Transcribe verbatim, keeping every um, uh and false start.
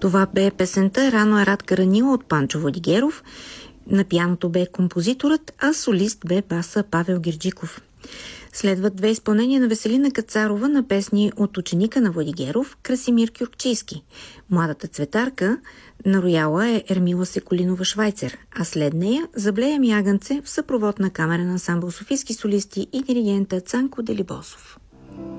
Това бе песента "Рано е Радка ранила" от Панчо Владигеров. На пианото бе композиторът, а солист бе баса Павел Герджиков. Следват две изпълнения на Веселина Кацарова на песни от ученика на Владигеров Красимир Кюркчийски. Младата цветарка на рояла е Ермила Секолинова-Швайцер, а след нея "Заблея ми агънце" в съпровод на камерен ансамбъл софийски солисти и диригента Цанко Делибосов.